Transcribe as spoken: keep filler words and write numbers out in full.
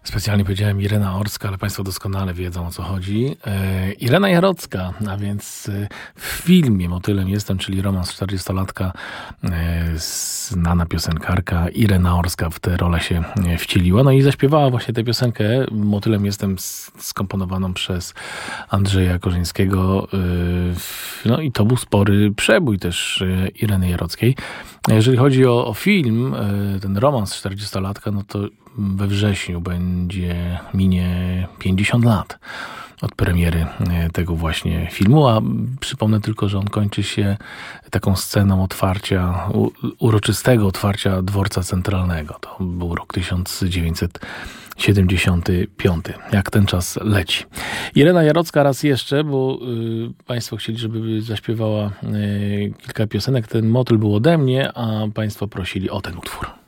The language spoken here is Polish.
Specjalnie powiedziałem Irena Orska, ale Państwo doskonale wiedzą, o co chodzi. E, Irena Jarocka, a więc e, w filmie Motylem jestem, czyli romans czterdziestolatka, e, znana piosenkarka Irena Orska w tę rolę się e, wcieliła. No i zaśpiewała właśnie tę piosenkę Motylem jestem, skomponowaną przez Andrzeja Korzyńskiego. E, no i to był spory przebój też e, Ireny Jarockiej. Jeżeli chodzi o, o film, e, ten romans czterdziestolatka, no to we wrześniu będzie minie pięćdziesiąt lat od premiery tego właśnie filmu, a przypomnę tylko, że on kończy się taką sceną otwarcia, u, uroczystego otwarcia dworca centralnego. To był rok tysiąc dziewięćset siedemdziesiąty piąty. Jak ten czas leci. Irena Jarocka raz jeszcze, bo y, Państwo chcieli, żeby zaśpiewała y, kilka piosenek. Ten motyl był ode mnie, a Państwo prosili o ten utwór.